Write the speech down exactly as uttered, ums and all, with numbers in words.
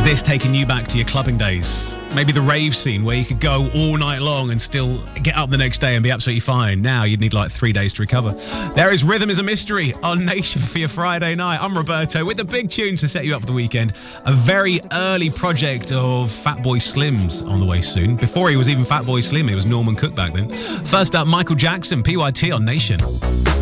this taking you back to your clubbing days? Maybe the rave scene where you could go all night long and still get up the next day and be absolutely fine. Now you'd need like three days to recover. There is Rhythm is a Mystery on Nation for your Friday night. I'm Roberto with the big tune to set you up for the weekend. A very early project of Fatboy Slim's on the way soon. Before he was even Fatboy Slim, he was Norman Cook back then. First up, Michael Jackson, P Y T on Nation.